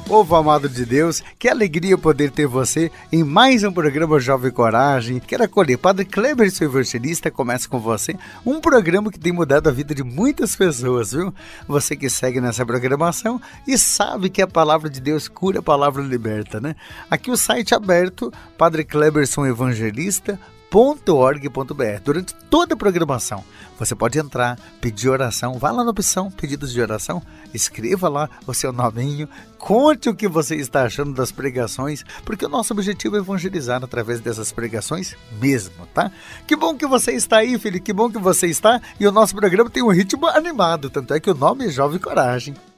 Povo amado de Deus, que alegria poder ter você em mais um programa Jovem Coragem. Quero acolher Padre Kleber, seu evangelista, começa com você, um programa que tem mudado a vida de muitas pessoas, viu? Você que segue nessa programação e sabe que a palavra de Deus cura, a palavra liberta, né? Aqui o site aberto, Padre Kleberson Evangelista, .org.br. Durante toda a programação você pode entrar, pedir oração, vá lá na opção pedidos de oração, escreva lá o seu nominho, conte o que você está achando das pregações, porque o nosso objetivo é evangelizar através dessas pregações mesmo, tá? Que bom que você está aí, filho, que bom que você está, e o nosso programa tem um ritmo animado, tanto é que o nome é Jovem Coragem.